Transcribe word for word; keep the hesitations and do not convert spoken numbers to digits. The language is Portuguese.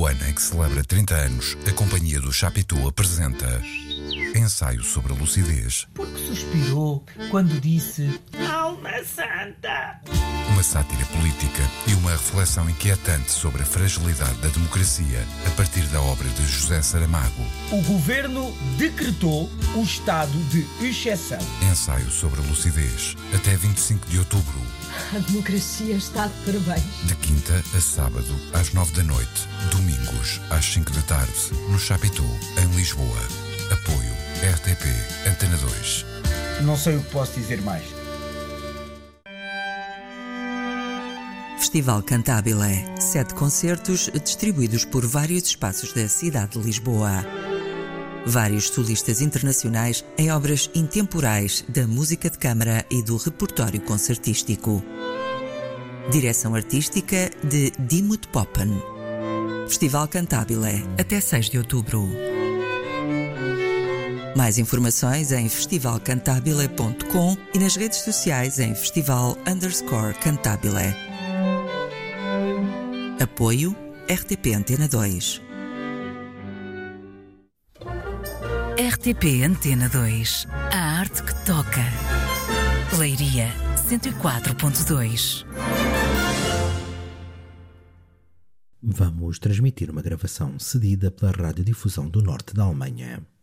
No ano em que celebra trinta anos, a Companhia do Chapitão apresenta Ensaio sobre a Lucidez. Porque suspirou quando disse Alma Santa. Uma sátira política e uma reflexão inquietante sobre a fragilidade da democracia a partir da obra de José Saramago. O governo decretou o estado de exceção. Ensaio sobre a Lucidez. Até vinte e cinco de outubro. A democracia está de parabéns. De quinta a sábado, às nove da noite. Domingos, às cinco da tarde. No Chapitão, em Lisboa. Apoio R T P Antena dois. Não sei o que posso dizer mais. Festival Cantabile. Sete concertos distribuídos por vários espaços da cidade de Lisboa. Vários solistas internacionais em obras intemporais da música de câmara e do repertório concertístico. Direção artística de Dimut Poppen. Festival Cantabile, até seis de outubro. Mais informações em festival cantabile ponto com e nas redes sociais em festival underscore cantabile. Apoio R T P Antena dois. R T P Antena dois. A arte que toca. Leiria cento e quatro ponto dois. Vamos transmitir uma gravação cedida pela Radiodifusão do Norte da Alemanha.